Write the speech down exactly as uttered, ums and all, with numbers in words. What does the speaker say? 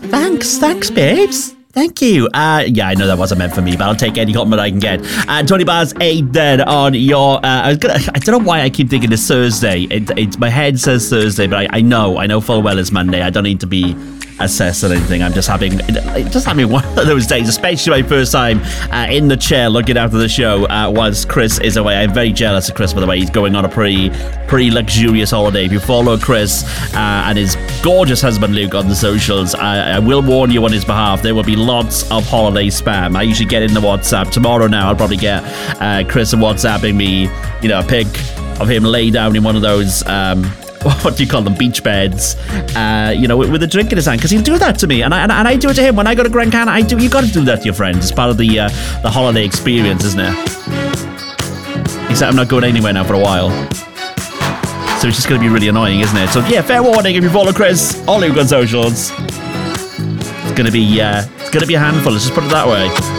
Thanks, thanks, babes. Thank you. Uh, yeah, I know that wasn't meant for me, but I'll take any compliment I can get. Uh, Tony Bars eight then on your... Uh, I, was gonna, I don't know why I keep thinking it's Thursday. It, it, my head says Thursday, but I, I know. I know full well it's Monday. I don't need to be assessed or anything. I'm just having just having one of those days, especially my first time uh, in the chair looking after the show uh, whilst Chris is away. I'm very jealous of Chris, by the way. He's going on a pretty, pretty luxurious holiday. If you follow Chris uh, and his gorgeous husband Luke on the socials, I, I will warn you on his behalf, there will be lots of holiday spam. I usually get in the WhatsApp. Tomorrow now I'll probably get uh, Chris WhatsApping me, you know, a pic of him lay down in one of those um, what do you call them, beach beds, uh, you know, with, with a drink in his hand, because he'll do that to me, and I, and, and I do it to him when I go to Gran Canaria. I do. You got to do that to your friends. It's part of the uh, the holiday experience, isn't it? Except I'm not going anywhere now for a while, so it's just going to be really annoying, isn't it? So yeah, fair warning if you follow Chris or Luke on socials, it's going to be uh, it's going to be a handful. Let's just put it that way.